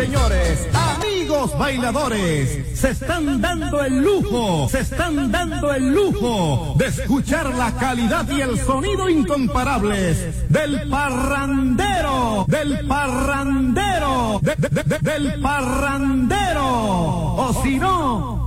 señores, amigos bailadores, se están dando el lujo de escuchar la calidad y el sonido incomparables del parrandero, o si no,